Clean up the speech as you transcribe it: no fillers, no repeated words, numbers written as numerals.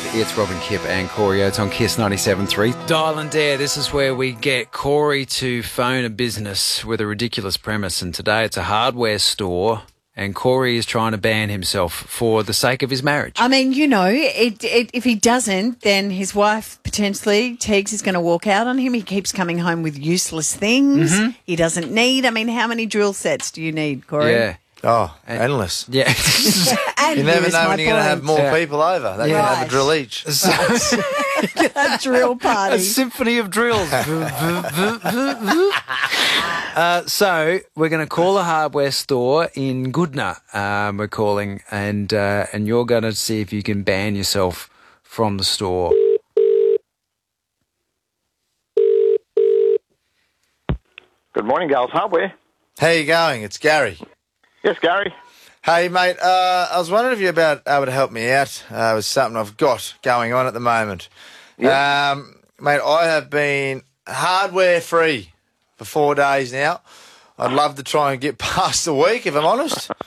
It's Robin Kipp and Corey Oates on Kiss 97.3. Dial and Dare. This is where we get Corey to phone a business with a ridiculous premise. And today it's a hardware store. And Corey is trying to ban himself for the sake of his marriage. I mean, you know, if he doesn't, then his wife, potentially, Teags, is going to walk out on him. He keeps coming home with useless things he doesn't need. I mean, how many drill sets do you need, Corey? Yeah. Oh, endless. Yeah. And You never here's know my when you're going to have point. more people over. They can have a drill each. A drill party. A symphony of drills. So we're going to call a hardware store in Goodna. We're calling, and you're going to see if you can ban yourself from the store. Good morning, Gals Hardware. How you going? It's Gary. Yes, Gary. Hey, mate, I was wondering if you're able to help me out with something I've got going on at the moment. Mate, I have been hardware-free for 4 days now. I'd love to try and get past the week, if I'm honest.